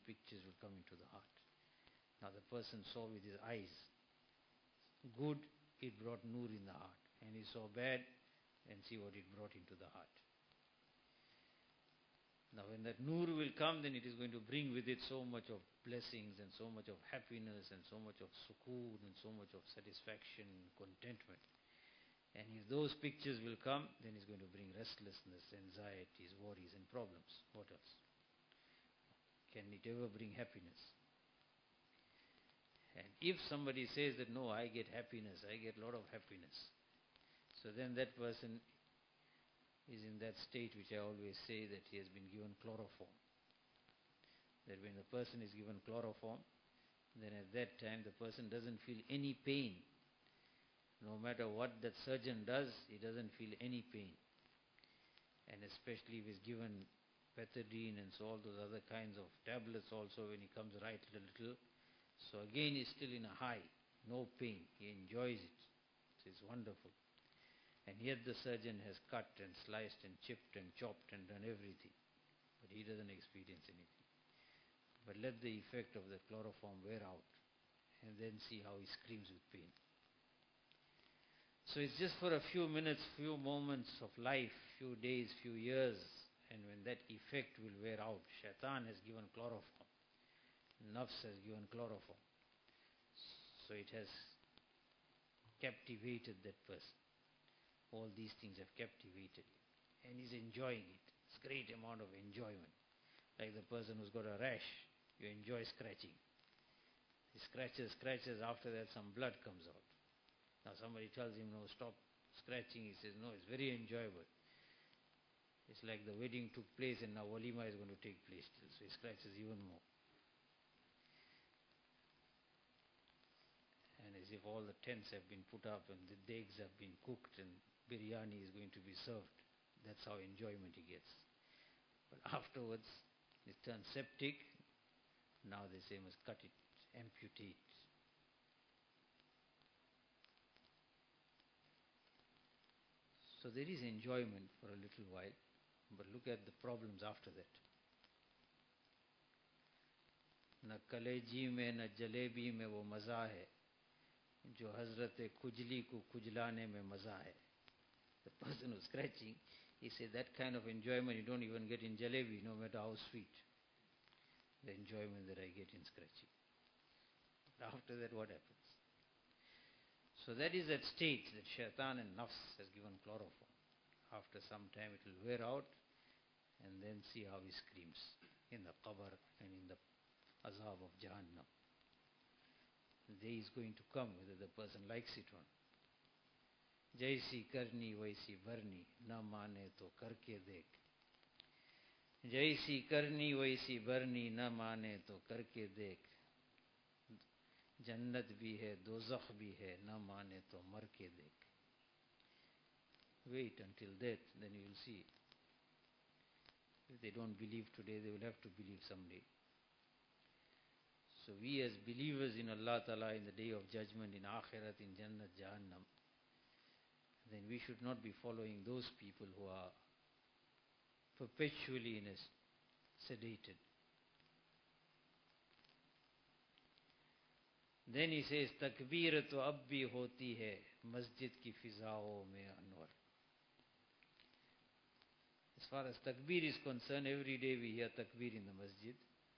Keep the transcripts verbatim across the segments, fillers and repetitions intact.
pictures will come into the heart. Now the person saw with his eyes good, it brought nur in the heart. And he saw bad, and see what it brought into the heart. Now when that nur will come, then it is going to bring with it so much of blessings and so much of happiness and so much of sukoon and so much of satisfaction, contentment. And if those pictures will come, then it's going to bring restlessness, anxieties, worries and problems. What else? Can it ever bring happiness? And if somebody says that, no, I get happiness, I get a lot of happiness, so then that person is in that state which I always say that he has been given chloroform. That when the person is given chloroform, then at that time the person doesn't feel any pain. No matter what that surgeon does, he doesn't feel any pain. And especially if he's given pethidine and so all those other kinds of tablets also, when he comes right a little, so again he's still in a high, no pain, he enjoys it. It's wonderful. And yet the surgeon has cut and sliced and chipped and chopped and done everything, but he doesn't experience anything. But let the effect of the chloroform wear out, and then see how he screams with pain. So it's just for a few minutes, few moments of life, few days, few years, and when that effect will wear out, shaitan has given chloroform, nafs has given chloroform, so it has captivated that person. All these things have captivated him, and he's enjoying it. It's a great amount of enjoyment. Like the person who's got a rash, you enjoy scratching. He scratches, scratches, after that some blood comes out. Now somebody tells him, no, stop scratching. He says, no, it's very enjoyable. It's like the wedding took place and now walima is going to take place still, so he scratches even more. And as if all the tents have been put up and the dags have been cooked and biryani is going to be served. That's how enjoyment he gets. But afterwards, it turns septic. Now they say must cut it, amputate. So there is enjoyment for a little while, but look at the problems after that. न कलेजी में न जलेबी में वो मज़ा है जो हज़रत खुजली को खुजलाने में मज़ा है. The person who's scratching, he said that kind of enjoyment you don't even get in jalebi, no matter how sweet. The enjoyment that I get in scratching. But after that, what happens? So that is that state that shaitan and nafs has given chloroform. After some time it will wear out, and then see how he screams in the qabr and in the azab of Jahannam. The day is going to come, whether the person likes it or not. जैसी करनी वैसी भरनी न माने तो करके देख. जैसी करनी वैसी भरनी न माने तो करके देख. जन्नत भी है दोज़ख भी है न माने तो मर के देख. Wait until death, then you will see. If they don't believe today, they will have to believe someday. So we as believers in Allah Ta'ala, in the day of judgment, in Akhirat, in Jannat, Jahannam, then we should not be following those people who are perpetually in a sedated. Then he says, takbir to ab bhi hoti hai, masjid ki fizao mein anwar. As far as takbir is concerned, every day we hear takbir in the masjid.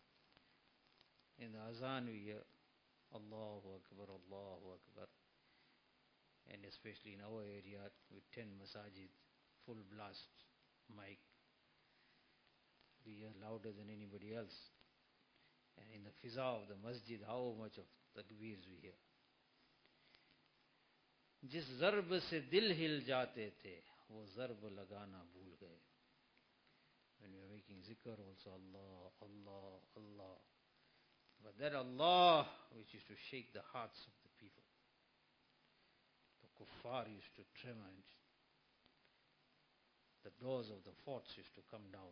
In the azan we hear Allahu Akbar, Allahu Akbar. And especially in our area with ten masajid, full blast mic, we hear louder than anybody else. And in the fiza of the masjid, how much of takbeers we hear. जिस ज़र्ब से दिल हिल जाते थे, वो ज़र्ब लगाना भूल गए. When we are making zikr also, Allah, Allah, Allah. But that Allah which used to shake the hearts of the people. The kuffar used to tremor and the doors of the forts used to come down.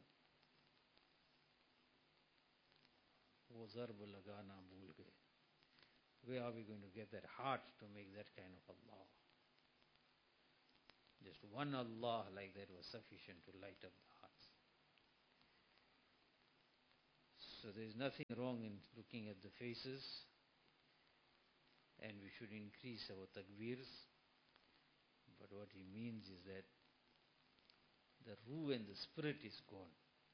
वो ज़र्ब लगाना भूल गए. Where are we going to get that heart to make that kind of Allah? Just one Allah like that was sufficient to light up the hearts. So there is nothing wrong in looking at the faces, and we should increase our takbirs. But what he means is that the ruh and the spirit is gone.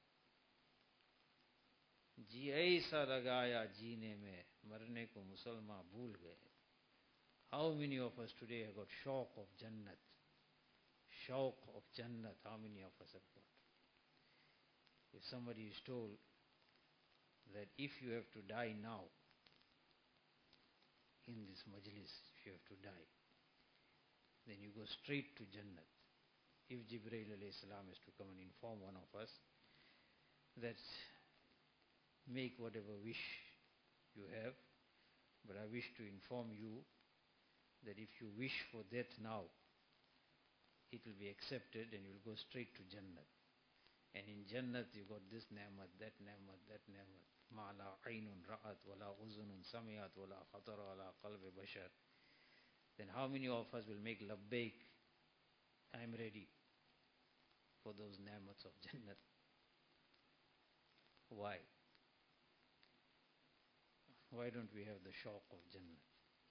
जी ऐसा लगाया जीने में मरने को मुसलमान भूल गए. How many of us today have got shauq of Jannat? Shauq of Jannat, how many of us have got? If somebody is told that if you have to die now, in this majlis, if you have to die, then you go straight to Jannat. If Jibreel alayhi salam is to come and inform one of us that make whatever wish you have, but I wish to inform you that if you wish for death now, it will be accepted and you will go straight to Jannat. And in Jannat you got this ni'mat, that ni'mat, that ni'mat. Ma la aynun ra'at, wa la uzunun samiyat, wa la khatara ala qalbi bashar. Then how many of us will make labbaik, I am ready for those ni'mats of Jannat? Why? Why don't we have the shauq of Jannat?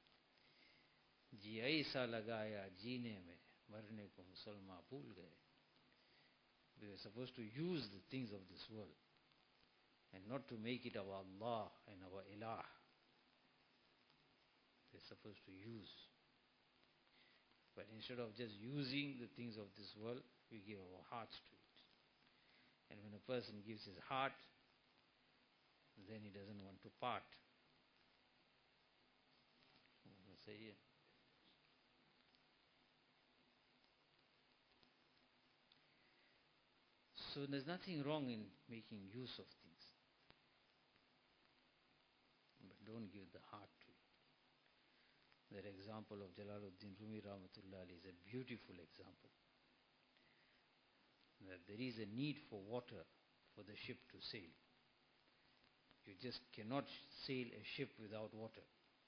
जी ऐसा लगाया जीने में मरने को मुसलमान भूल गए. We are supposed to use the things of this world and not to make it our Allah and our Ilah. We are supposed to use. But instead of just using the things of this world, we give our hearts to it. And when a person gives his heart, then he doesn't want to part. Say, so there's nothing wrong in making use of things. But don't give the heart to it. That example of Jalaluddin Rumi Rahmatullah is a beautiful example. That there is a need for water for the ship to sail. You just cannot sail a ship without water.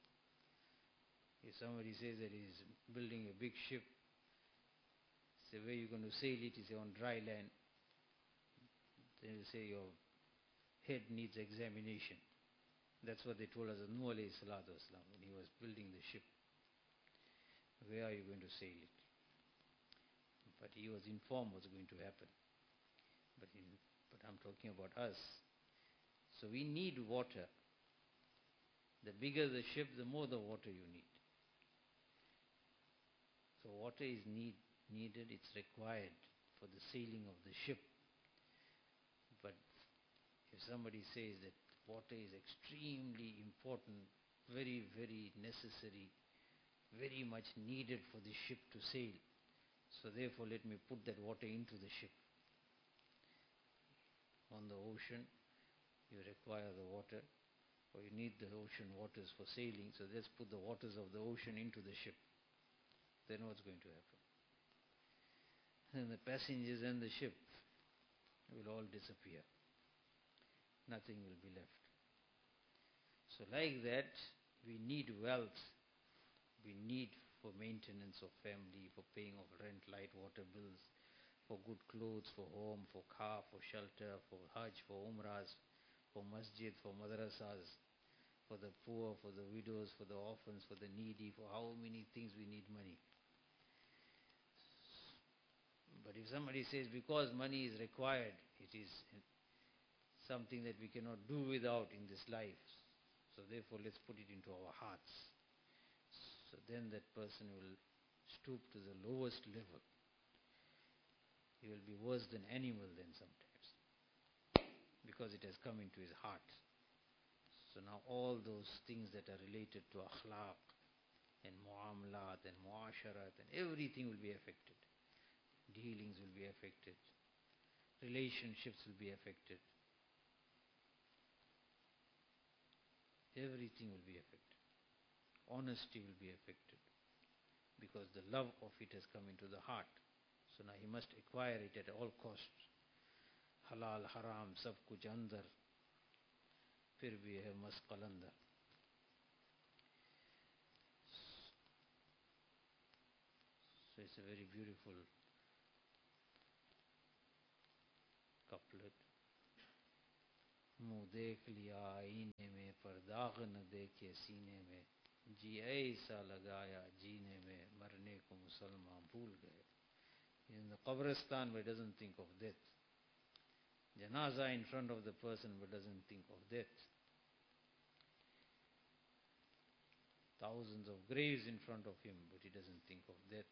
If somebody says that he's building a big ship, say where you're going to sail it, is on dry land. Then you say your head needs examination. That's what they told us, Nuh alayhi salatu wasalam, when he was building the ship. Where are you going to sail it? But he was informed what's going to happen. But, in, but I'm talking about us. So we need water. The bigger the ship, the more the water you need. So water is need, needed, it's required for the sailing of the ship. But if somebody says that water is extremely important, very, very necessary, very much needed for the ship to sail, so therefore let me put that water into the ship. On the ocean, you require the water, or you need the ocean waters for sailing, so let's put the waters of the ocean into the ship. Then what's going to happen? Then the passengers and the ship will all disappear. Nothing will be left. So like that, we need wealth. We need for maintenance of family, for paying of rent, light, water bills, for good clothes, for home, for car, for shelter, for hajj, for umrahs, for masjid, for madrasas, for the poor, for the widows, for the orphans, for the needy, for how many things we need money. But if somebody says because money is required, it is something that we cannot do without in this life, so therefore let's put it into our hearts. So then that person will stoop to the lowest level. He will be worse than animal then sometimes, because it has come into his heart. So now all those things that are related to akhlaq and muamalat and muasharat and everything will be affected. Dealings will be affected. Relationships will be affected. Everything will be affected. Honesty will be affected. Because the love of it has come into the heart. So now he must acquire it at all costs. Halal, haram, sab kuch andar. Fir bhi hai mas qalandar. So it's a very beautiful couplet. मुँह देख लिया आईने में पर दाग न देखे सीने में, जी ऐसा लगाया जीने में, मरने को मुसलमान भूल गए. In the Qabristan, but doesn't think of death. Janaza in front of the person, but doesn't think of death. Thousands of graves in front of him, but he doesn't think of death.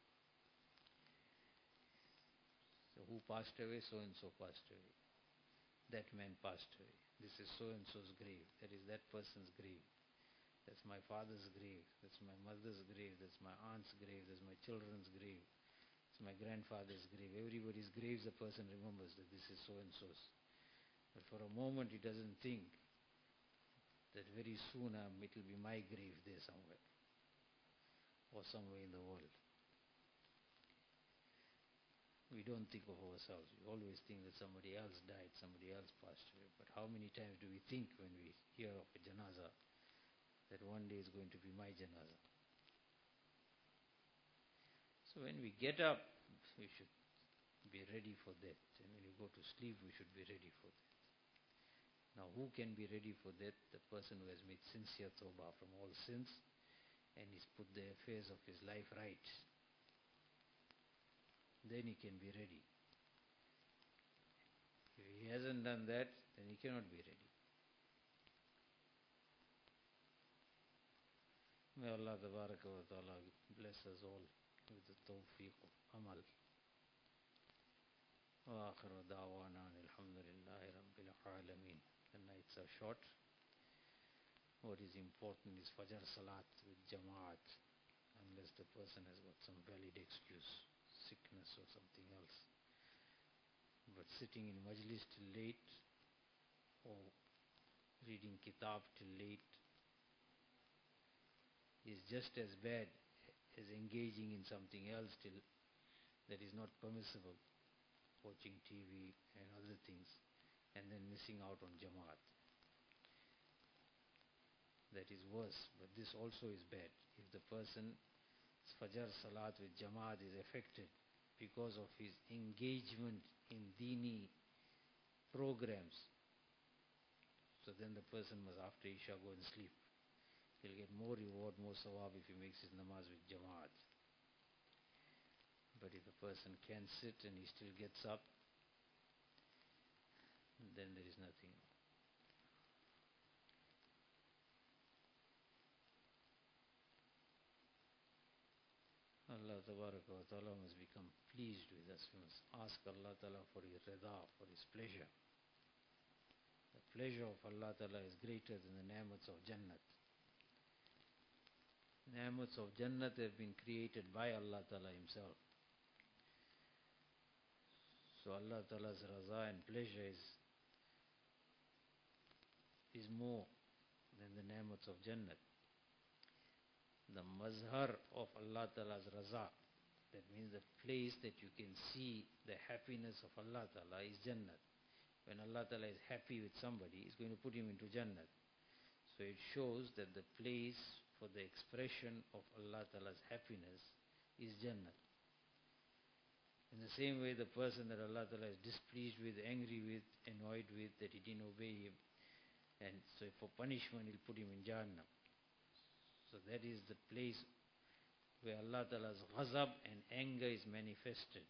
So who passed away? So and so passed away. That man passed away. This is so and so's grave. That is that person's grave. That's my father's grave. That's my mother's grave. That's my aunt's grave. That's my children's grave. It's my grandfather's grave. Everybody's graves the person remembers that this is so and so's. But for a moment he doesn't think that very soon um, it will be my grave there somewhere, or somewhere in the world. We don't think of ourselves. We always think that somebody else died, somebody else passed away. But how many times do we think when we hear of a janaza that one day is going to be my janaza? So when we get up, we should be ready for that. And when we go to sleep, we should be ready for that. Now, who can be ready for that? The person who has made sincere tawbah from all sins and he's put the affairs of his life right. Then he can be ready. If he hasn't done that, then he cannot be ready. May Allah Tabaraka wa Ta'ala bless us all with the tawfiq of amal. Wa akhiru da'wana alhamdulillahi rabbil alameen. The nights are short. What is important is Fajr Salat with Jamaat, unless the person has got some valid excuse, sickness or something else. But sitting in majlis till late or reading kitab till late is just as bad as engaging in something else till that is not permissible, watching T V and other things, and then missing out on Jamaat. That is worse, but this also is bad. If the person's Fajr Salat with Jamaat is affected because of his engagement in dini programs, so then the person must after Isha go and sleep. He'll get more reward, more sawab if he makes his namaz with Jamaat. But if a person can sit and he still gets up, then there is nothing. Allah Tabaraka wa Ta'ala must become pleased with us. We must ask Allah Ta'ala for His rida, for His pleasure. The pleasure of Allah Ta'ala is greater than the ni'mats of Jannat. Ni'mats of Jannat have been created by Allah Ta'ala Himself. So Allah Ta'ala's raza and pleasure is, is more than the ni'mats of Jannat. The mazhar of Allah Ta'ala's raza, that means the place that you can see the happiness of Allah Ta'ala, is Jannat. When Allah Ta'ala is happy with somebody, He's going to put him into Jannat. So it shows that the place for the expression of Allah Ta'ala's happiness is Jannat. In the same way, the person that Allah Ta'ala is displeased with, angry with, annoyed with, that he didn't obey Him, and so for punishment He'll put him in Jahannam. So that is the place where Allah Ta'ala's ghazab and anger is manifested.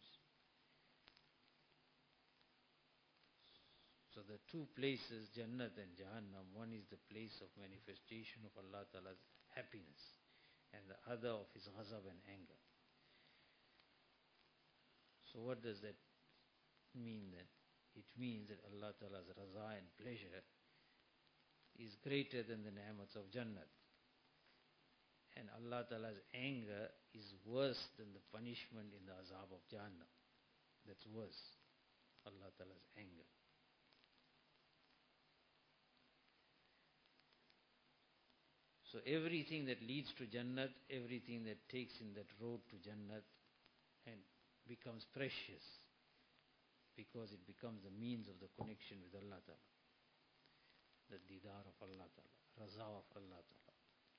So the two places, Jannat and Jahannam, one is the place of manifestation of Allah Ta'ala's happiness, and the other of His ghazab and anger. So what does that mean then? It means that Allah Ta'ala's raza and pleasure is greater than the ni'mats of Jannat. And Allah Ta'ala's anger is worse than the punishment in the azab of Jahannam. That's worse. Allah Ta'ala's anger. So everything that leads to Jannat, everything that takes in that road to Jannat and becomes precious because it becomes the means of the connection with Allah Ta'ala. The didar of Allah Ta'ala, raza of Allah Ta'ala.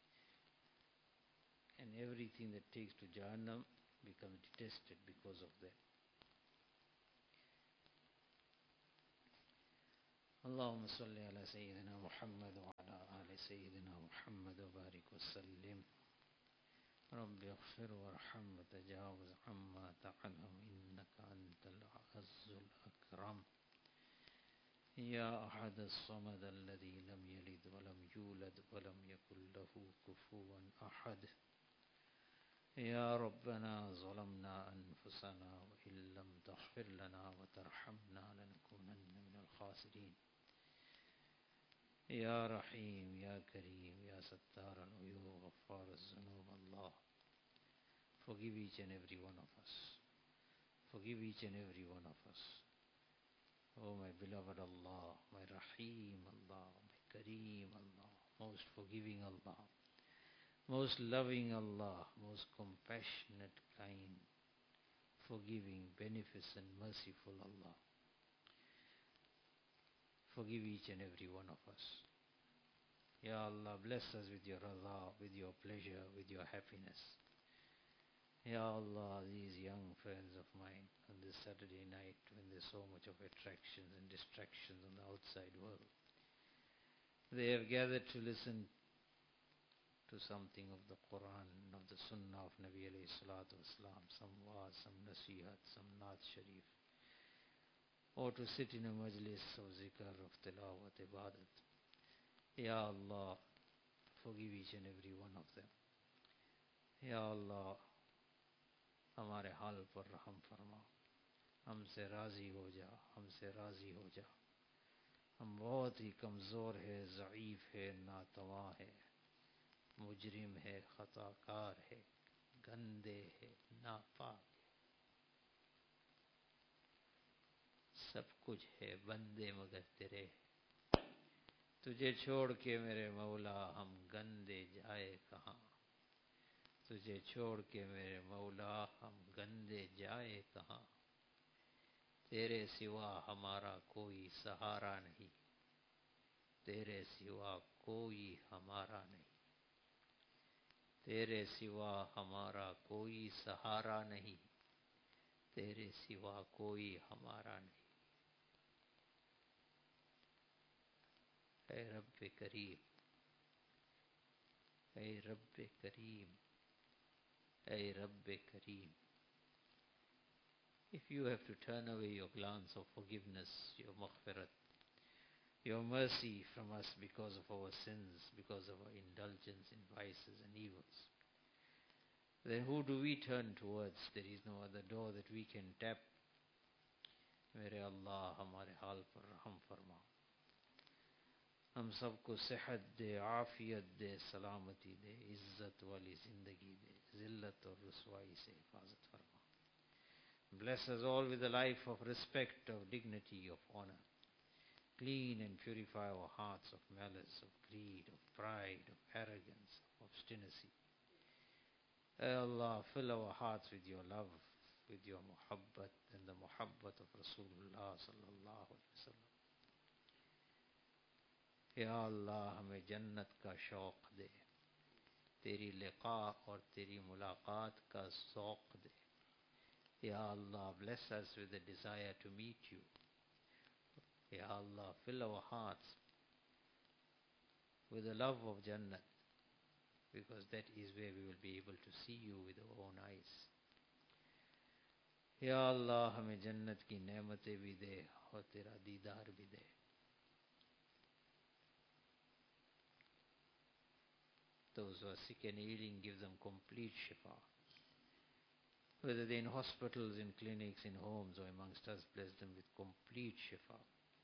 And everything that takes to Jahannam becomes detested because of that. اللهم صل على سيدنا محمد وعلى آل سيدنا محمد وبارك وسلم. رب اغفر وارحم وتجاوز عما تعلم إنك أنت العز الأكرم. يا أحد الصمد الذي لم يلد ولم يولد ولم يكن له كفوا أحد. يا ربنا ظلمنا أنفسنا وإن لم تغفر لنا وترحمنا لنكونن من الخاسرين. يا رحيم يا كريم يا ستار العيوب غفار الذنوب Allah, forgive each and every one of us. Forgive each and every one of us. Oh my beloved Allah, my Rahim Allah, my Kareem Allah, most forgiving Allah, most loving Allah, most compassionate, kind, forgiving, beneficent, merciful Allah. Forgive each and every one of us. Ya Allah, bless us with your raza, with your pleasure, with your happiness. Ya Allah, these young friends of mine on this Saturday night when there's so much of attractions and distractions on the outside world, they have gathered to listen to something of the Quran, of the Sunnah of Nabi alayhi salatu wasalam, some waaz, some nasihat, some naat sharif, or to sit in a majlis of zikr, of tilawat, ibadat. Ya Allah, forgive each and every one of them. Ya Allah, हमारे हाल पर रहम फरमा, हमसे राज़ी हो जा, हमसे राज़ी हो जा. हम बहुत ही कमज़ोर है, ज़ईफ़ है, नातवा है, मुजरिम है, ख़ताकार है, गंदे है, नापाक है. सब कुछ है बंदे मगर तेरे. तुझे छोड़ के मेरे मौला हम गंदे जाए कहाँ. तुझे छोड़ के मेरे मौला हम गंदे जाए कहाँ. तेरे सिवा हमारा कोई सहारा नहीं, तेरे सिवा कोई हमारा नहीं, तेरे सिवा हमारा कोई सहारा नहीं, तेरे सिवा कोई हमारा नहीं. ऐ रब्बे करीम, ऐ रब्बे करीम, ऐ रब्बे करीम. If you have to turn away your glance of forgiveness, your maghfirat, your mercy from us because of our sins, because of our indulgence in vices and evils, then who do we turn towards? There is no other door that we can tap. मेरे अल्लाह हमारे हाल पर रहम फरमा. हम सबको सेहत दे, आफियत दे, सलामती दे, इज्जत वाली जिंदगी दे, जिल्लत और रुसवाई से हिफाजत फरमा. Bless us all with a life of respect, of dignity, of honor. Clean and purify our hearts of malice, of greed, of pride, of arrogance, of obstinacy. Ay Allah, fill our hearts with your love, with your muhabbat and the muhabbat of Rasulullah sallallahu alaihi wasallam. Ya Allah, हमें जन्नत का शौक दे, तेरी लिक़ा और तेरी मुलाकात का शौक दे. Ya Allah, bless us with the desire to meet you. Ya Allah, fill our hearts with the love of Jannah, because that is where we will be able to see you with our own eyes. Ya Allah, हमें जन्नत की नेमतें भी दे और तेरा दीदार भी दे. Those who are sick and ailing, give them complete shifa. Whether they're in hospitals, in clinics, in homes, or amongst us, bless them with complete shifa.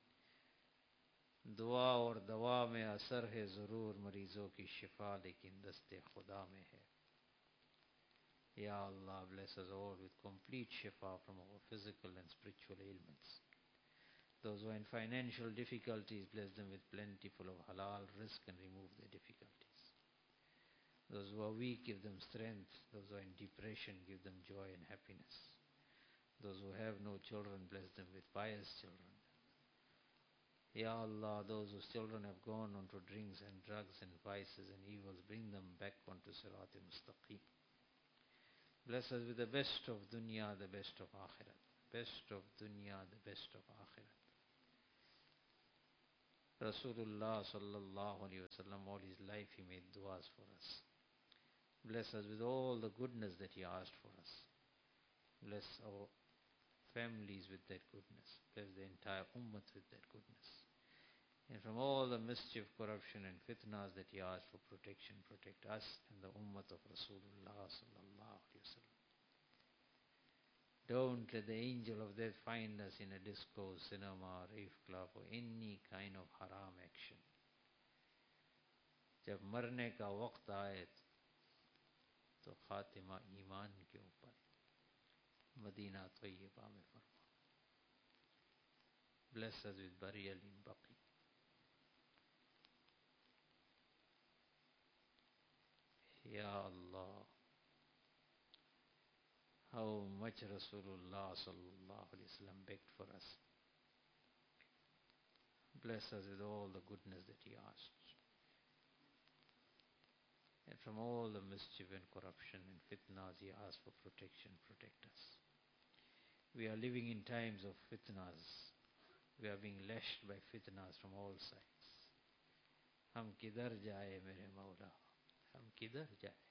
दुआ और दवा में असर है ज़रूर मरीजों की शिफा, लेकिन दस्ते खुदा में है. Ya Allah, bless us all with complete shifa from our physical and spiritual ailments. Those who are in financial difficulties, bless them with plentiful of halal rizq and remove their difficulties. Those who are weak, give them strength. Those who are in depression, give them joy and happiness. Those who have no children, bless them with pious children. Ya Allah, those whose children have gone onto drinks and drugs and vices and evils, bring them back onto Sirat al-Mustaqim. Bless us with the best of dunya, the best of akhirat. Best of dunya, the best of akhirat. Rasulullah sallallahu alaihi wasallam, all his life he made du'as for us. Bless us with all the goodness that he asked for us. Bless our families with that goodness. Bless the entire ummah with that goodness. And from all the mischief, corruption and fitnas that he asked for protection, protect us and the ummah of Rasulullah sallallahu alaihi wasallam. Don't let the angel of death find us in a disco, cinema, rave club or any kind of haram action. जब मरने का वक्त आए तो खातिमा ईमान के ऊपर Medina तय्यबा में फरमा. Bless us with burial in Baqi. Ya Allah, how much Rasulullah sallallahu alaihi wasallam begged for us. Bless us with all the goodness that he asked. And from all the mischief and corruption and fitnas he asked for protection, protect us. We are living in times of fitnas. We are being lashed by fitnas from all sides. हम किधर जाए मेरे मौला, हम किधर जाए.